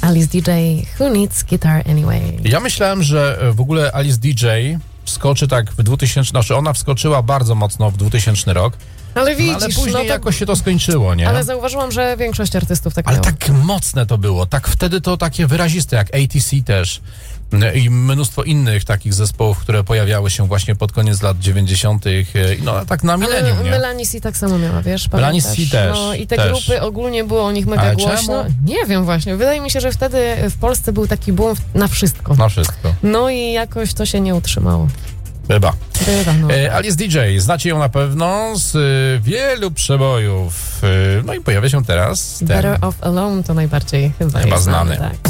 Alice DJ, Who Needs Guitar Anyway? Ja myślałem, że w ogóle Alice DJ wskoczy tak w 2000, znaczy ona wskoczyła bardzo mocno w 2000 rok, Ale widzisz, ale później jakoś się to skończyło, nie? Ale zauważyłam, że większość artystów tak Ale miała. tak mocne to było, tak wtedy to takie wyraziste, jak ATC też i mnóstwo innych takich zespołów, które pojawiały się właśnie pod koniec lat 90., no tak na milenium, Ale nie? Melanie C tak samo miała, wiesz? Melanie Pamiętasz? C też. No i te też. grupy ogólnie było o nich mega Ale głośno. czemu? Nie wiem właśnie, wydaje mi się, że wtedy w Polsce był taki boom na wszystko. Na wszystko. No i jakoś to się nie utrzymało. Chyba. No. Alice DJ, znacie ją na pewno z wielu przebojów. No i pojawia się teraz ten Better Off Alone to najbardziej chyba jest znany. Tak.